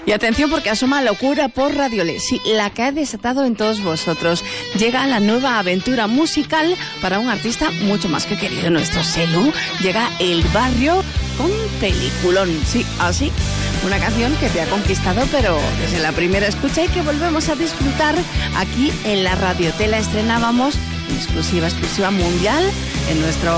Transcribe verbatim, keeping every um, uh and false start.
Y atención porque asoma locura por Radiole. Sí, la que ha desatado en todos vosotros. Llega la nueva aventura musical para un artista mucho más que querido, nuestro Selu. Llega El Barrio con peliculón. Sí, así. Una canción que te ha conquistado, pero desde la primera escucha y que volvemos a disfrutar aquí en la radio. Te la estrenábamos en exclusiva, exclusiva mundial en nuestro